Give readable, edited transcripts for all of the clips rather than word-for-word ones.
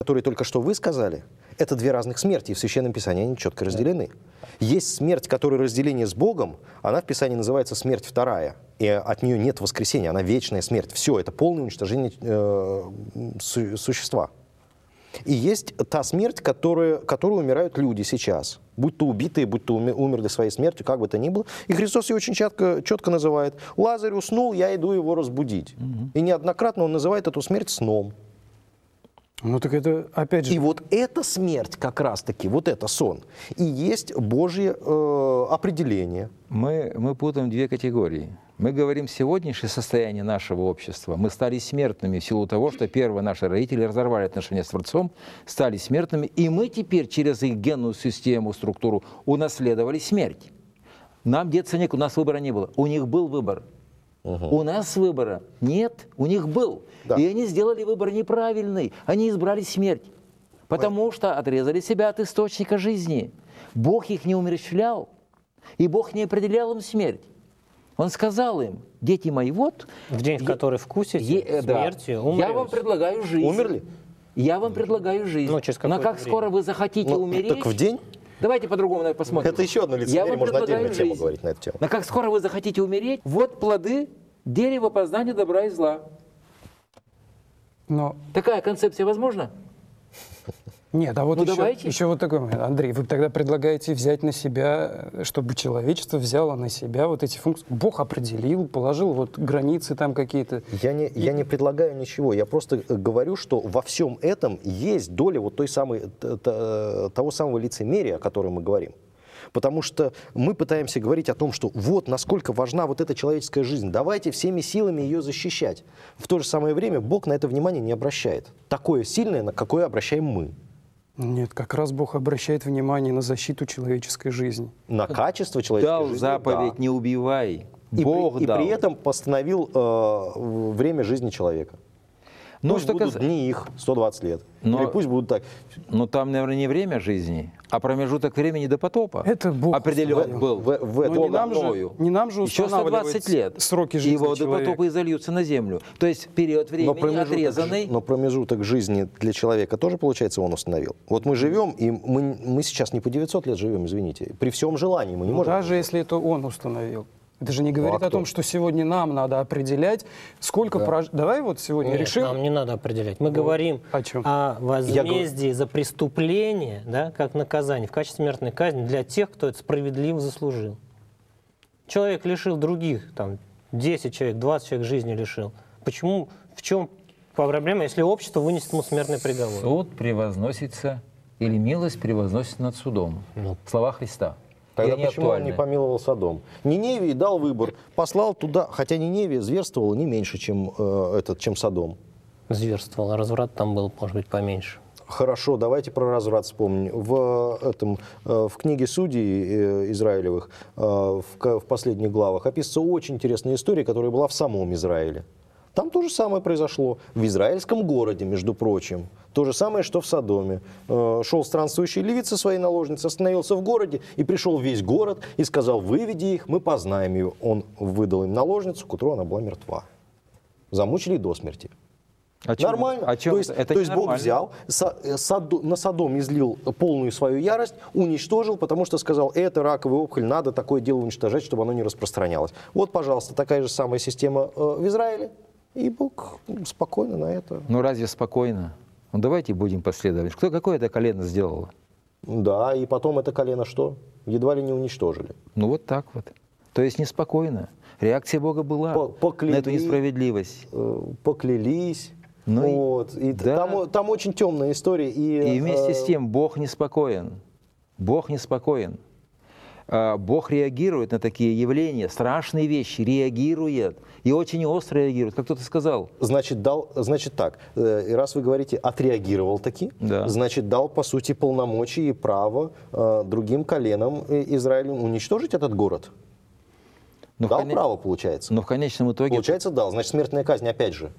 которые только что вы сказали, это две разных смерти, и в Священном Писании они четко разделены. Есть смерть, которая разделение с Богом, она в Писании называется смерть вторая, и от нее нет воскресения, она вечная смерть. Все, это полное уничтожение существа. И есть та смерть, которой умирают люди сейчас, будь то убитые, будь то умерли своей смертью, как бы то ни было. И Христос ее очень четко называет. Лазарь уснул, я иду его разбудить. И неоднократно он называет эту смерть сном. Ну так это опять же... И вот эта смерть как раз-таки, вот это сон, и есть Божье определение. Мы путаем две категории. Мы говорим сегодняшнее состояние нашего общества. Мы стали смертными в силу того, что первые наши родители разорвали отношения с Творцом, стали смертными, и мы теперь через их генную систему, структуру унаследовали смерть. Нам деться некуда, у нас выбора не было. У них был выбор. У нас выбора нет, у них был. Да. И они сделали выбор неправильный. Они избрали смерть, потому что отрезали себя от источника жизни. Бог их не умерщвлял, и Бог не определял им смерть. Он сказал им: дети мои, вот... В день, в который вкусите смертью, умрете. Я вам предлагаю жизнь. Умерли? Я вам предлагаю жизнь. Ну, через Но какое-то как время. скоро вы захотите умереть... Так в день? Давайте по-другому посмотрим. Это еще одно Я лицемерие, вам можно предлагаю отдельную тему жизнь. говорить на эту тему. Но как скоро вы захотите умереть, вот плоды дерева познания добра и зла. Но... Такая концепция возможна? Нет, а вот Ну, еще, давайте. еще вот такой момент. Андрей, вы тогда предлагаете взять на себя, чтобы человечество взяло на себя вот эти функции. Бог определил, положил вот границы там какие-то. Я не предлагаю ничего, я просто говорю, что во всем этом есть доля вот того самого лицемерия, о котором мы говорим. Потому что мы пытаемся говорить о том, что вот насколько важна вот эта человеческая жизнь, давайте всеми силами ее защищать. В то же самое время Бог на это внимание не обращает. Такое сильное, на какое обращаем мы. Нет, как раз Бог обращает внимание на защиту человеческой жизни. На качество человеческой Дал жизни. заповедь: да. не убивай. И Бог при дал. этом постановил время жизни человека. Ну, Пусть что будут кас- дни их 120 лет. Но- Или пусть будут так. Но там, наверное, не время жизни, а промежуток времени до потопа. Это Бог определен установил. был. В Но этом не нам мною. не нам же Еще устанавливать 120 лет. сроки И жизни воды человека. потопа и зальются на землю. То есть период времени отрезанный. Но промежуток жизни для человека тоже, получается, он установил. Вот мы живем, и мы сейчас не по 900 лет живем, извините. При всем желании мы не Ну, можем. даже если это он установил. Это же не говорит а о том, кто? что сегодня нам надо определять, сколько Давай вот сегодня Нет, решим. нам не надо определять. Мы говорим о чем? о возмездии за преступление, да, как наказание в качестве смертной казни для тех, кто это справедливо заслужил. Человек лишил других, там, 10 человек, 20 человек жизни лишил. Почему, в чем проблема, если общество вынесет ему смертный приговор? Суд превозносится, или милость превозносится над судом. Слова Христа. Тогда И они почему он актуальны. не помиловал Содом? Ниневии дал выбор, послал туда, хотя Ниневия зверствовала не меньше, чем Содом. Зверствовал, разврат там был, может быть, поменьше. Хорошо, давайте про разврат вспомним. В книге Судей Израилевых, в последних главах, описывается очень интересная история, которая была в самом Израиле. Там то же самое произошло. В израильском городе, между прочим. То же самое, что в Содоме. Шел странствующий левит со своей наложницей, остановился в городе, и пришел весь город и сказал: выведи их, мы познаем ее. Он выдал им наложницу, к утру она была мертва. Замучили до смерти. О чем? Нормально. О чем? То есть, Это то есть Бог ненормально. взял, на Содом излил полную свою ярость, уничтожил, потому что сказал: это раковая опухоль, надо такое дело уничтожать, чтобы оно не распространялось. Вот, пожалуйста, такая же самая система в Израиле. И Бог спокойно на это. Ну разве спокойно? Ну давайте будем последовать. Какое это колено сделало? Да, и потом это колено что? Едва ли не уничтожили. Ну вот так вот. То есть неспокойно. Реакция Бога была на эту несправедливость. Поклялись. Ну и- Вот. И да. там очень темная история. И вместе с тем Бог неспокоен. Бог неспокоен. Бог реагирует на такие явления, страшные вещи, реагирует. И очень остро реагирует, как кто-то сказал. Значит, так, и раз вы говорите, отреагировал таки, Да. значит, дал, по сути, полномочия и право другим коленам Израиля уничтожить этот город. Но Дал право, получается. Но в конечном итоге... Получается, дал. Значит, смертная казнь опять же.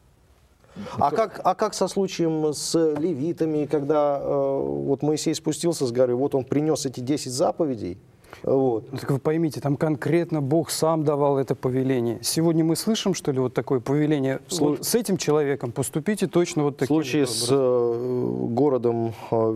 А как со случаем с левитами, когда вот Моисей спустился с горы, вот он принес эти 10 заповедей, Вот. Ну, так вы поймите, там конкретно Бог сам давал это повеление. Сегодня мы слышим, что ли, вот такое повеление? Вот с этим человеком поступите точно вот В таким случае вот с образом. городом